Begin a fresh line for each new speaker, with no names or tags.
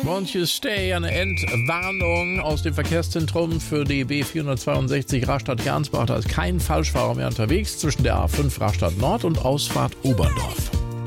Montes Stay, eine Entwarnung aus dem Verkehrszentrum für die B462 Rastatt-Gernsbach. Da ist kein Falschfahrer mehr unterwegs zwischen der A5 Rastatt Nord und Ausfahrt Oberndorf.